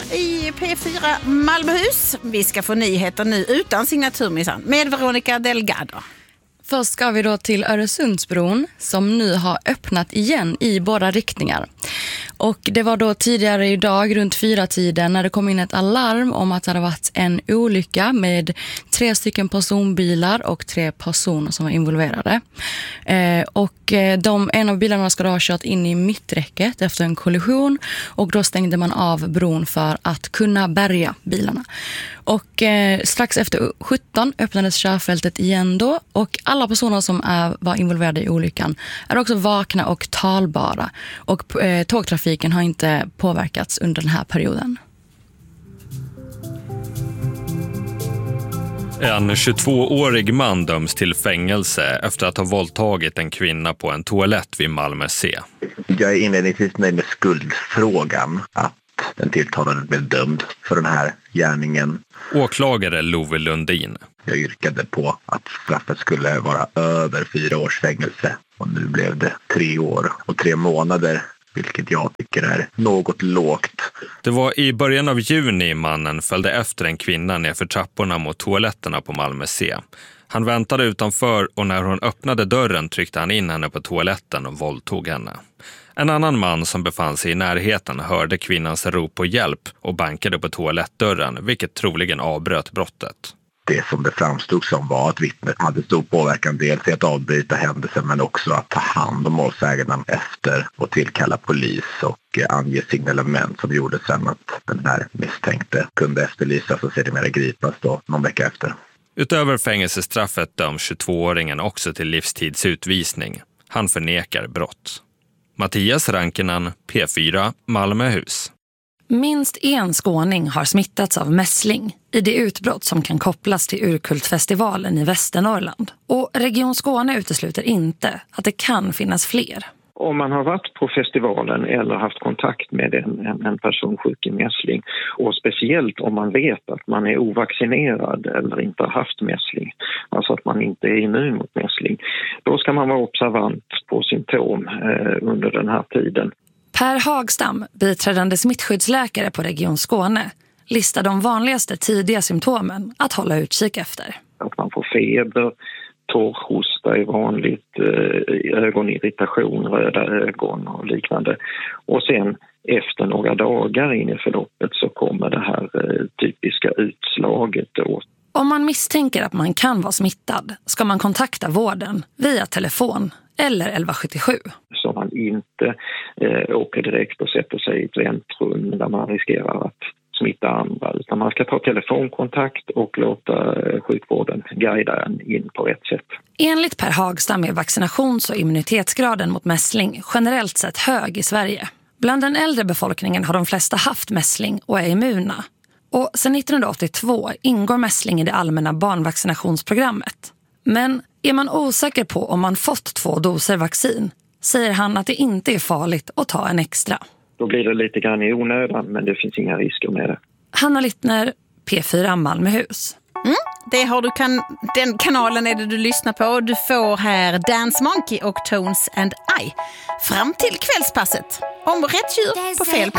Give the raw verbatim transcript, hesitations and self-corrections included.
här i P fyra Malmöhus. Vi ska få nyheter nu utan signaturmissan med Veronica Delgado. Först ska vi då till Öresundsbron som nu har öppnat igen i båda riktningar. Och det var då tidigare idag runt fyra tiden när det kom in ett alarm om att det hade varit en olycka med tre stycken personbilar och tre personer som var involverade. Eh, och de, en av bilarna ska då ha kört in i mitträcket efter en kollision och då stängde man av bron för att kunna bärga bilarna. Och eh, strax efter sjutton öppnades körfältet igen då och alla personer som är, var involverade i olyckan är också vakna och talbara och eh, tågtrafiken har inte påverkats under den här perioden. En tjugotvåårig man döms till fängelse efter att ha våldtagit en kvinna på en toalett vid Malmö C. Jag är inledningsvis nöjd med skuldfrågan, att den tilltalade blev dömd för den här gärningen. Åklagare Love Lundin. Jag yrkade på att straffet skulle vara över fyra års fängelse och nu blev det tre år och tre månader. Vilket jag tycker är något lågt. Det var i början av juni mannen följde efter en kvinna ner för trapporna mot toaletterna på Malmö C. Han väntade utanför och när hon öppnade dörren tryckte han in henne på toaletten och våldtog henne. En annan man som befann sig i närheten hörde kvinnans rop på hjälp och bankade på toalettdörren, vilket troligen avbröt brottet. Det som det framstod som var att vittnet hade stor påverkan dels i att avbryta händelsen men också att ta hand om målsäganden efter och tillkalla polis och ange signalement som gjorde sen att den här misstänkte kunde efterlysas och sedermera gripas då någon vecka efter. Utöver fängelsestraffet döms tjugotvååringen också till livstidsutvisning. Han förnekar brott. Mattias Rankinen, P fyra, Malmöhus. Minst en skåning har smittats av mässling i det utbrott som kan kopplas till Urkultfestivalen i Västernorrland. Och Region Skåne utesluter inte att det kan finnas fler. Om man har varit på festivalen eller haft kontakt med en, en, en person sjuk i mässling och speciellt om man vet att man är ovaccinerad eller inte har haft mässling, alltså att man inte är immun mot mässling, då ska man vara observant på symptom eh, under den här tiden. Per Hagstam, biträdande smittskyddsläkare på Region Skåne, listar de vanligaste tidiga symptomen att hålla utkik efter. Att man får feber, torrhosta är vanligt, ögonirritation, röda ögon och liknande. Och sen efter några dagar in i förloppet så kommer det här typiska utslaget då. Om man misstänker att man kan vara smittad ska man kontakta vården via telefon eller elva sjuttiosju. Så man inte eh, åker direkt och sätter sig i ett väntrum där man riskerar att smitta andra. Utan man ska ta telefonkontakt och låta eh, sjukvården guida en in på rätt sätt. Enligt Per Hagstam är vaccinations- och immunitetsgraden mot mässling generellt sett hög i Sverige. Bland den äldre befolkningen har de flesta haft mässling och är immuna. Och sedan nittonhundraåttiotvå ingår mässling i det allmänna barnvaccinationsprogrammet. Men är man osäker på om man fått två doser vaccin säger han att det inte är farligt att ta en extra. Då blir det lite grann i onödan men det finns inga risker med det. Hanna Littner, P fyra Malmöhus. Mm, det har du kan, den kanalen är det du lyssnar på. Du får här Dance Monkey och Tones and I. Fram till kvällspasset. Om rätt djur på fel plats.